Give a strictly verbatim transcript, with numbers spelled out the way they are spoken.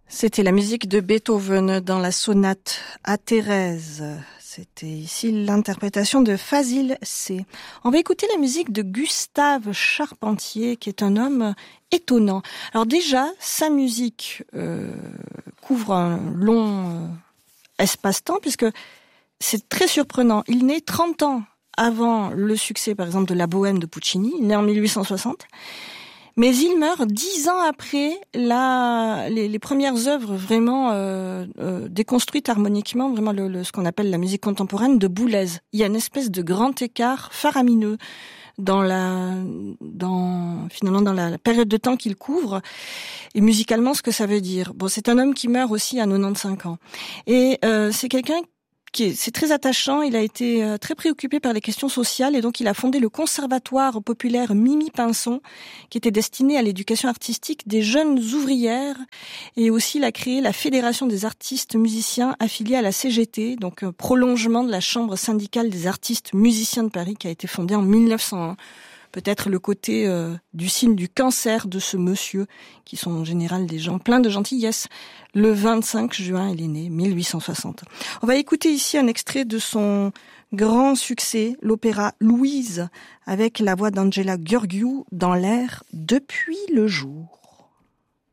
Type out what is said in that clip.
C'était la musique de Beethoven dans la sonate à Thérèse. C'était ici l'interprétation de Fazil C. On va écouter la musique de Gustave Charpentier, qui est un homme étonnant. Alors déjà, sa musique euh, couvre un long euh, espace-temps, puisque c'est très surprenant. Il naît trente ans avant le succès, par exemple, de la Bohème de Puccini. Il naît en mille huit cent soixante. Mais il meurt dix ans après la, les, les premières œuvres vraiment euh, euh, déconstruites harmoniquement, vraiment le, le, ce qu'on appelle la musique contemporaine de Boulez. Il y a une espèce de grand écart faramineux dans la, dans finalement dans la, la période de temps qu'il couvre et musicalement ce que ça veut dire. Bon, c'est un homme qui meurt aussi à quatre-vingt-quinze ans et euh, c'est quelqu'un qui est, c'est très attachant. Il a été euh, très préoccupé par les questions sociales et donc il a fondé le conservatoire populaire Mimi Pinson, qui était destiné à l'éducation artistique des jeunes ouvrières, et aussi il a créé la Fédération des artistes musiciens affiliée à la C G T, donc un prolongement de la Chambre syndicale des artistes musiciens de Paris qui a été fondée en mille neuf cent un. Peut-être le côté euh, du signe du cancer de ce monsieur, qui sont en général des gens pleins de gentillesse. Le vingt-cinq juin, il est né, mille huit cent soixante. On va écouter ici un extrait de son grand succès, l'opéra Louise, avec la voix d'Angela Gheorghiu dans l'air « Depuis le jour ».